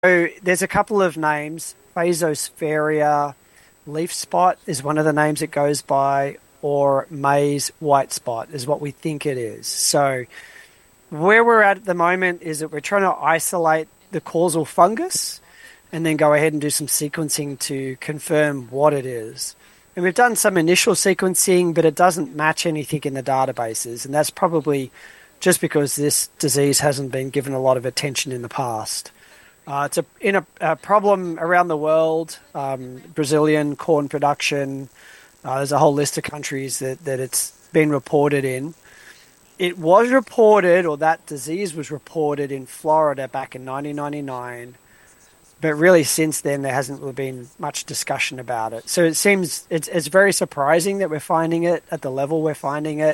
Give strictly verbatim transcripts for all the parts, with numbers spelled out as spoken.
So there's a couple of names. Basosphaeria leaf spot is one of the names it goes by, or maize white spot is what we think it is. So where we're at at the moment is that we're trying to isolate the causal fungus and then go ahead and do some sequencing to confirm what it is. And we've done some initial sequencing, but it doesn't match anything in the databases. And that's probably just because this disease hasn't been given a lot of attention in the past. Uh, it's a, in a, a problem around the world, um, Brazilian corn production. Uh, there's a whole list of countries that, that it's been reported in. It was reported, or that disease was reported in Florida back in nineteen ninety-nine. But really, since then, there hasn't really been much discussion about it. So it seems it's it's very surprising that we're finding it at the level we're finding it.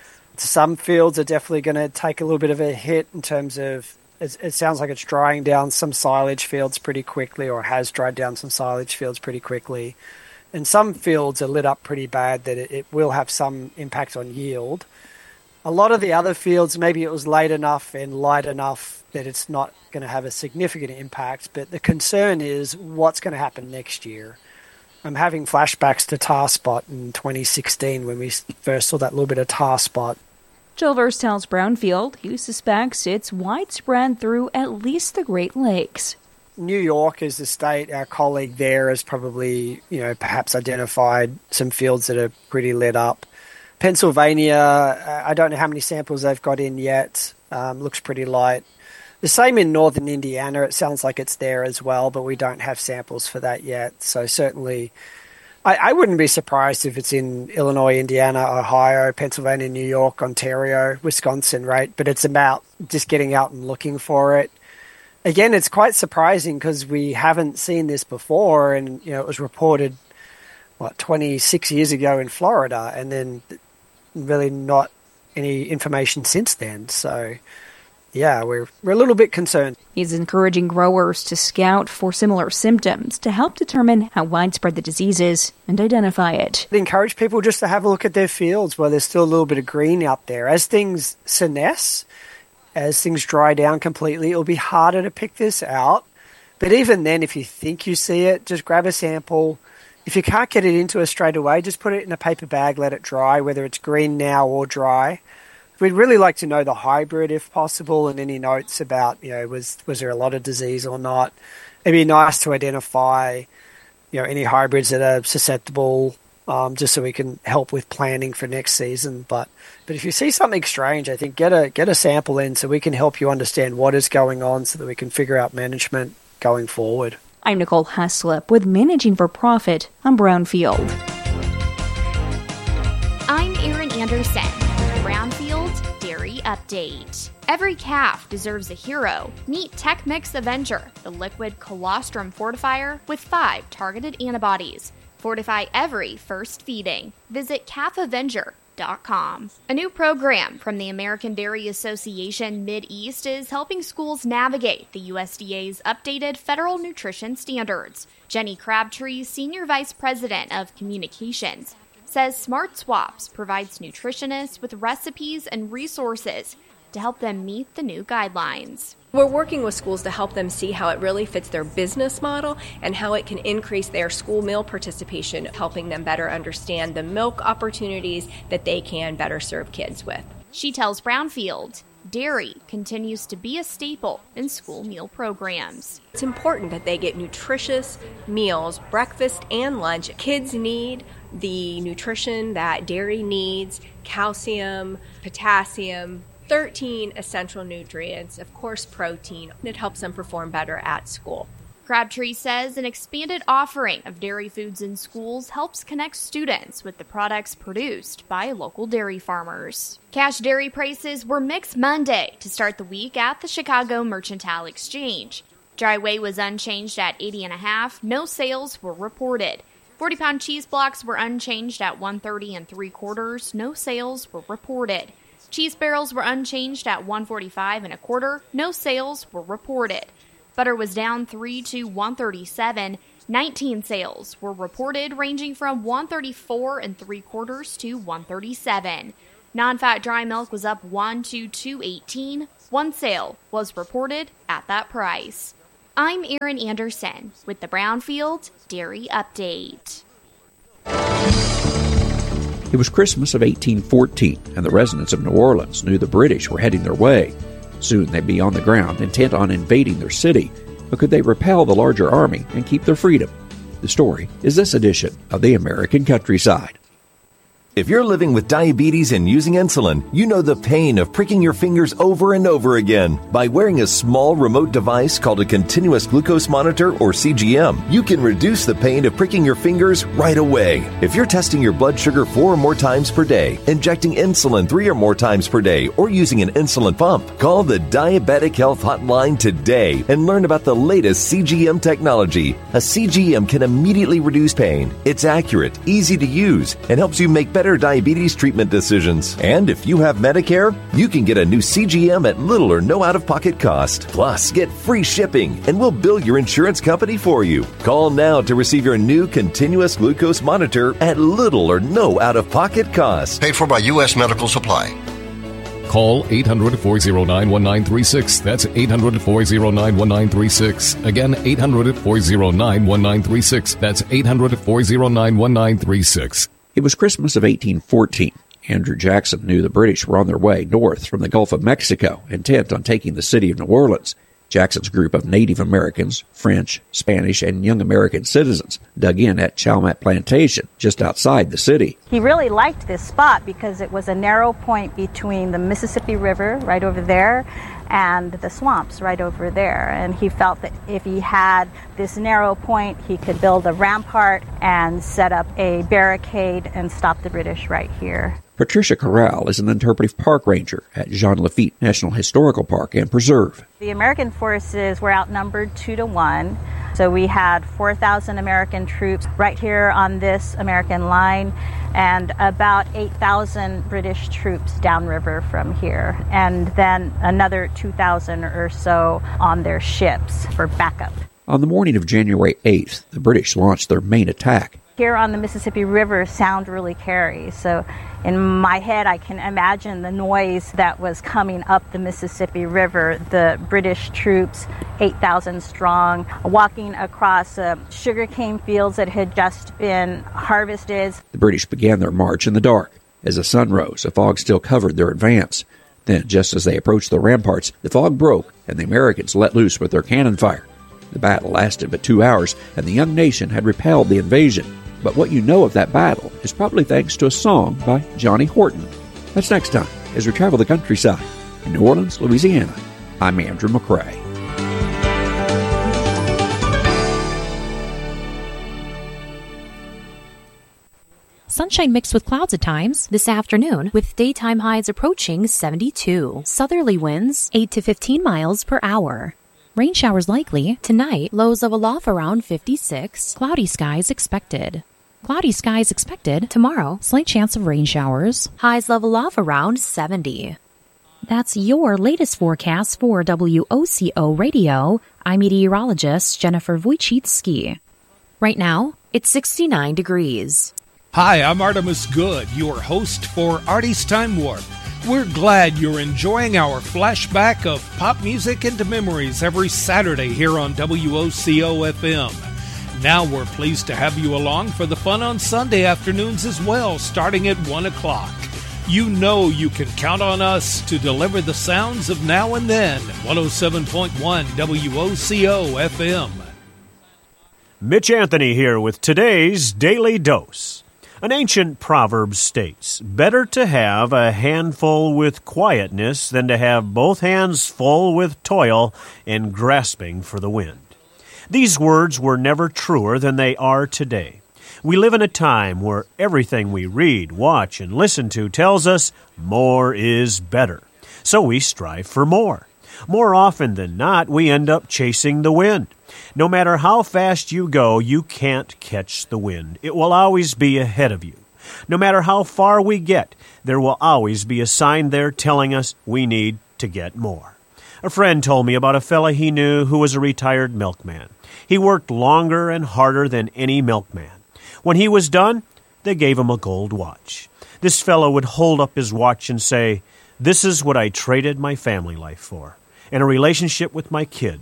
Some fields are definitely going to take a little bit of a hit in terms of, it, it sounds like it's drying down some silage fields pretty quickly, or has dried down some silage fields pretty quickly. And some fields are lit up pretty bad that it, it will have some impact on yield. A lot of the other fields, maybe it was late enough and light enough that it's not going to have a significant impact, but the concern is what's going to happen next year. I'm having flashbacks to tar spot in twenty sixteen when we first saw that little bit of tar spot. Chilvers tells Brownfield he suspects it's widespread through at least the Great Lakes. New York is the state. Our colleague there has probably, you know, perhaps identified some fields that are pretty lit up. Pennsylvania, I don't know how many samples they've got in yet. Um, looks pretty light. The same in northern Indiana. It sounds like it's there as well, but we don't have samples for that yet. So certainly, I, I wouldn't be surprised if it's in Illinois, Indiana, Ohio, Pennsylvania, New York, Ontario, Wisconsin, right? But it's about just getting out and looking for it. Again, it's quite surprising because we haven't seen this before, and you know it was reported, what, twenty-six years ago in Florida, and then really not any information since then. So, yeah, we're we're a little bit concerned. He's encouraging growers to scout for similar symptoms to help determine how widespread the disease is and identify it. I encourage people just to have a look at their fields where there's still a little bit of green out there. As things senesce, as things dry down completely, it'll be harder to pick this out. But even then, if you think you see it, just grab a sample. If you can't get it into us straight away, just put it in a paper bag, let it dry, whether it's green now or dry. We'd really like to know the hybrid if possible, and any notes about, you know, was was there a lot of disease or not. It'd be nice to identify, you know, any hybrids that are susceptible, um, just so we can help with planning for next season. But but if you see something strange, I think get a get a sample in so we can help you understand what is going on so that we can figure out management going forward. I'm Nicole Haslip with Managing for Profit on Brownfield. I'm Erin Anderson. Brownfield Dairy Update. Every calf deserves a hero. Meet TechMix Avenger, the liquid colostrum fortifier with five targeted antibodies. Fortify every first feeding. Visit calf avenger dot com. A new program from the American Dairy Association Mideast is helping schools navigate the U S D A's updated federal nutrition standards. Jenny Crabtree, Senior Vice President of Communications, says Smart Swaps provides nutritionists with recipes and resources to help them meet the new guidelines. We're working with schools to help them see how it really fits their business model and how it can increase their school meal participation, helping them better understand the milk opportunities that they can better serve kids with. She tells Brownfield, dairy continues to be a staple in school meal programs. It's important that they get nutritious meals, breakfast and lunch. Kids need the nutrition that dairy needs, calcium, potassium, thirteen essential nutrients, of course protein. It helps them perform better at school. Crabtree says an expanded offering of dairy foods in schools helps connect students with the products produced by local dairy farmers. Cash dairy prices were mixed Monday to start the week at the Chicago Mercantile Exchange. Dry weight was unchanged at eighty and a half. No sales were reported. forty-pound cheese blocks were unchanged at one thirty and three quarters. No sales were reported. Cheese barrels were unchanged at one forty-five and a quarter. No sales were reported. Butter was down three to one thirty-seven. nineteen sales were reported, ranging from one thirty-four and three quarters to one thirty-seven. Non-fat dry milk was up one to two eighteen. One sale was reported at that price. I'm Erin Anderson with the Brownfield Dairy Update. It was Christmas of eighteen fourteen, and the residents of New Orleans knew the British were heading their way. Soon they'd be on the ground, intent on invading their city. But could they repel the larger army and keep their freedom? The story is this edition of the American Countryside. If you're living with diabetes and using insulin, you know the pain of pricking your fingers over and over again. By wearing a small remote device called a continuous glucose monitor, or C G M, you can reduce the pain of pricking your fingers right away. If you're testing your blood sugar four or more times per day, injecting insulin three or more times per day, or using an insulin pump, call the Diabetic Health Hotline today and learn about the latest C G M technology. A C G M can immediately reduce pain. It's accurate, easy to use, and helps you make better diabetes treatment decisions. And if you have Medicare, you can get a new C G M at little or no out-of-pocket cost. Plus, get free shipping, and we'll bill your insurance company for you. Call now to receive your new continuous glucose monitor at little or no out-of-pocket cost. Paid for by U S Medical Supply. Call eight hundred, four oh nine, one nine three six. That's eight hundred, four oh nine, one nine three six. Again, eight hundred, four oh nine, one nine three six. That's eight hundred, four oh nine, one nine three six. It was Christmas of eighteen fourteen. Andrew Jackson knew the British were on their way north from the Gulf of Mexico, intent on taking the city of New Orleans. Jackson's group of Native Americans, French, Spanish, and young American citizens dug in at Chalmette Plantation, just outside the city. He really liked this spot because it was a narrow point between the Mississippi River, right over there, and the swamps right over there. And he felt that if he had this narrow point, he could build a rampart and set up a barricade and stop the British right here. Patricia Corral is an interpretive park ranger at Jean Lafitte National Historical Park and Preserve. The American forces were outnumbered two to one. So we had four thousand American troops right here on this American line and about eight thousand British troops downriver from here, and then another two thousand or so on their ships for backup. On the morning of January eighth, the British launched their main attack. Here on the Mississippi River, sound really carries. So in my head, I can imagine the noise that was coming up the Mississippi River, the British troops, eight thousand strong, walking across uh, sugarcane fields that had just been harvested. The British began their march in the dark. As the sun rose, a fog still covered their advance. Then, just as they approached the ramparts, the fog broke, and the Americans let loose with their cannon fire. The battle lasted but two hours, and the young nation had repelled the invasion. But what you know of that battle is probably thanks to a song by Johnny Horton. That's next time as we travel the countryside in New Orleans, Louisiana. I'm Andrew McCrae. Sunshine mixed with clouds at times this afternoon, with daytime highs approaching seventy-two. Southerly winds eight to fifteen miles per hour. Rain showers likely tonight, lows level off around fifty-six. Cloudy skies expected. Cloudy skies expected tomorrow. Slight chance of rain showers. Highs level off around seventy. That's your latest forecast for W O C O Radio. I'm meteorologist Jennifer Wojcicki. Right now, it's sixty-nine degrees. Hi, I'm Artemis Good, your host for Artie's Time Warp. We're glad you're enjoying our flashback of pop music into memories every Saturday here on W O C O F M. Now we're pleased to have you along for the fun on Sunday afternoons as well, starting at one o'clock. You know you can count on us to deliver the sounds of now and then. one oh seven point one W O C O F M. Mitch Anthony here with today's Daily Dose. An ancient proverb states, better to have a handful with quietness than to have both hands full with toil and grasping for the wind. These words were never truer than they are today. We live in a time where everything we read, watch, and listen to tells us more is better. So we strive for more. More often than not, we end up chasing the wind. No matter how fast you go, you can't catch the wind. It will always be ahead of you. No matter how far we get, there will always be a sign there telling us we need to get more. A friend told me about a fella he knew who was a retired milkman. He worked longer and harder than any milkman. When he was done, they gave him a gold watch. This fellow would hold up his watch and say, "This is what I traded my family life for, and a relationship with my kids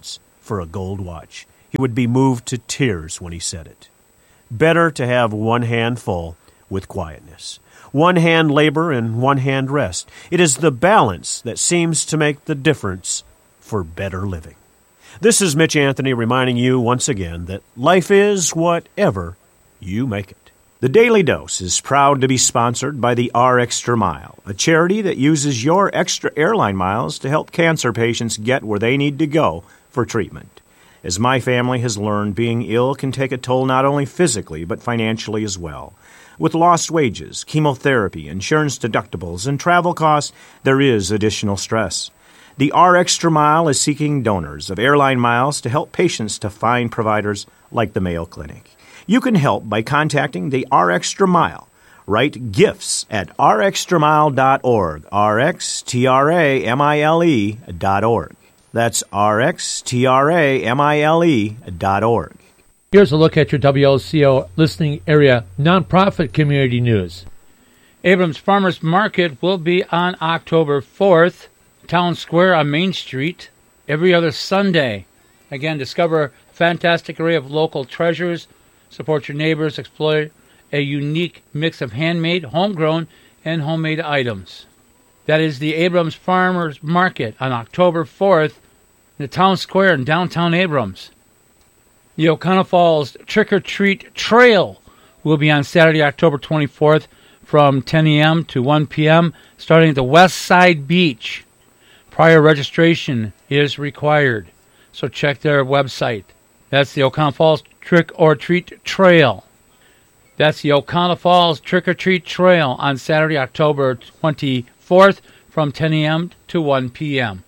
for a gold watch. He would be moved to tears when he said it. Better to have one hand full with quietness. One hand labor and one hand rest. It is the balance that seems to make the difference for better living. This is Mitch Anthony reminding you once again that life is whatever you make it. The Daily Dose is proud to be sponsored by the R Extra Mile, a charity that uses your extra airline miles to help cancer patients get where they need to go for treatment. As my family has learned, being ill can take a toll not only physically but financially as well. With lost wages, chemotherapy, insurance deductibles, and travel costs, there is additional stress. The R Extra Mile is seeking donors of airline miles to help patients to find providers like the Mayo Clinic. You can help by contacting the R Extra Mile. Write gifts at r extra mile dot org, R X T R A M I L E dot org. That's R X T R A M I L E dot org. Here's a look at your W L C O listening area nonprofit community news. Abrams Farmers Market will be on October fourth, Town Square on Main Street, every other Sunday. Again, discover a fantastic array of local treasures, support your neighbors, explore a unique mix of handmade, homegrown, and homemade items. That is the Abrams Farmers Market on October fourth in the Town Square in downtown Abrams. The Oconto Falls Trick or Treat Trail will be on Saturday, October twenty-fourth from ten a.m. to one p.m. starting at the West Side Beach. Prior registration is required, so check their website. That's the Oconto Falls Trick or Treat Trail. That's the Oconto Falls Trick or Treat Trail on Saturday, October twenty-fourth from ten a.m. to one p.m.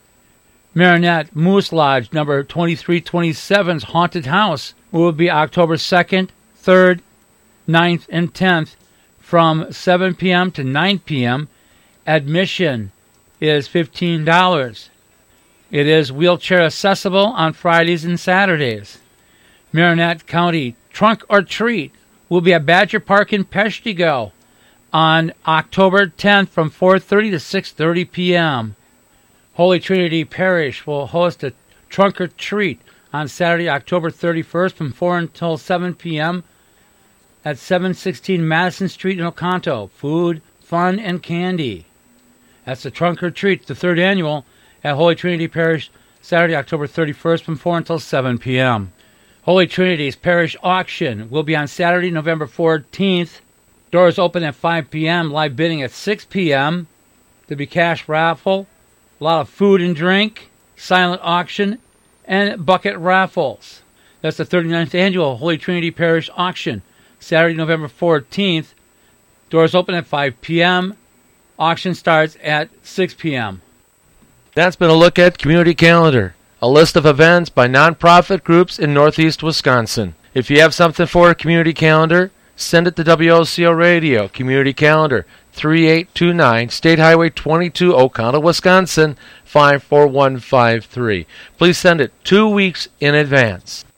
Marinette Moose Lodge number twenty-three twenty-seven's Haunted House will be October second, third, ninth, and tenth from seven p.m. to nine p.m. Admission is fifteen dollars. It is wheelchair accessible on Fridays and Saturdays. Marinette County Trunk or Treat will be at Badger Park in Peshtigo on October tenth from four thirty to six thirty p.m. Holy Trinity Parish will host a Trunk or Treat on Saturday, October thirty-first from four until seven p.m. at seven sixteen Madison Street in Oconto. Food, fun, and candy. That's the Trunk or Treat, the third annual at Holy Trinity Parish, Saturday, October thirty-first from four until seven p.m. Holy Trinity's Parish Auction will be on Saturday, November fourteenth. Doors open at five p.m., live bidding at six p.m. There'll be cash raffle, a lot of food and drink, silent auction, and bucket raffles. That's the thirty-ninth annual Holy Trinity Parish Auction, Saturday, November fourteenth. Doors open at five p.m. Auction starts at six p.m. That's been a look at Community Calendar, a list of events by nonprofit groups in Northeast Wisconsin. If you have something for a Community Calendar, send it to W O C O Radio, Community Calendar, three eight two nine, State Highway twenty-two, Oconto, Wisconsin, five four one five three. Please send it two weeks in advance.